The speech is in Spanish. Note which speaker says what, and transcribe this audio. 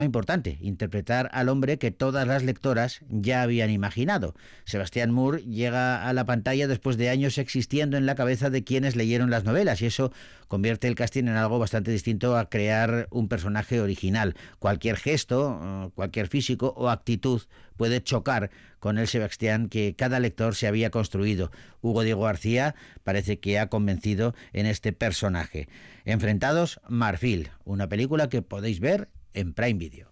Speaker 1: importante, interpretar al hombre que todas las lectoras ya habían imaginado. Sebastián Moore llega a la pantalla después de años existiendo en la cabeza de quienes leyeron las novelas, y eso convierte el casting en algo bastante distinto a crear un personaje original. Cualquier gesto, cualquier físico o actitud puede chocar con el Sebastián que cada lector se había construido. Hugo Diego García parece que ha convencido en este personaje. Enfrentados, Marfil, una película que podéis ver en Prime Video.